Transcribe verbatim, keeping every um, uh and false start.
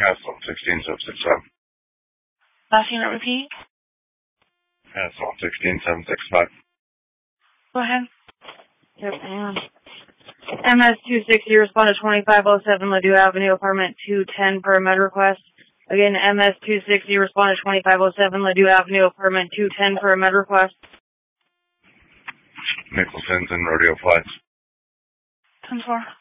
Asphalt sixteen seven six five. Last unit repeat. Asphalt sixteen seven six five. Go ahead. Yep, and M S two sixty, respond to twenty-five oh seven Ladue Avenue, apartment two ten per med request. Again, M S two sixty, respond to twenty-five oh seven Ladue Avenue, apartment two ten per med request. Nicholson's and Rodeo Flats. ten four.